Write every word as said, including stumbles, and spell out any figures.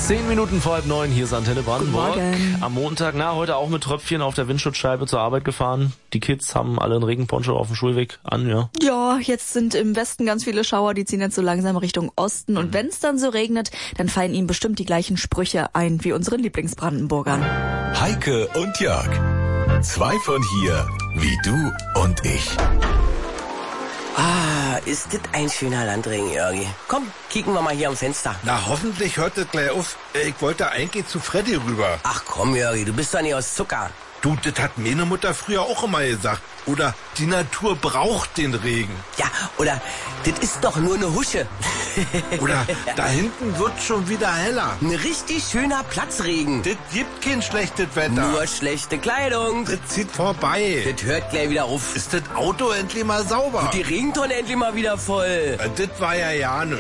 Zehn Minuten vor halb neun, hier ist Antenne Brandenburg. Guten Morgen. Am Montag, na, heute auch mit Tröpfchen auf der Windschutzscheibe zur Arbeit gefahren. Die Kids haben alle einen Regenponcho auf dem Schulweg an, ja. Ja, jetzt sind im Westen ganz viele Schauer, die ziehen jetzt so langsam Richtung Osten. Und wenn es dann so regnet, dann fallen ihnen bestimmt die gleichen Sprüche ein wie unseren Lieblingsbrandenburgern. Heike und Jörg. Zwei von hier, wie du und ich. Ah, ist das ein schöner Landregen, Jörgi. Komm, kicken wir mal hier am Fenster. Na, hoffentlich hört das gleich auf. Ich wollte eigentlich zu Freddy rüber. Ach komm, Jörgi, du bist doch nicht aus Zucker. Du, das hat meine Mutter früher auch immer gesagt. Oder die Natur braucht den Regen. Ja, oder das ist doch nur eine Husche. Oder da hinten wird schon wieder heller. Ein richtig schöner Platzregen. Das gibt kein schlechtes Wetter. Nur schlechte Kleidung. Das zieht vorbei. Das hört gleich wieder auf. Ist das Auto endlich mal sauber? Die Regentonne endlich mal wieder voll. Das war ja ja nö.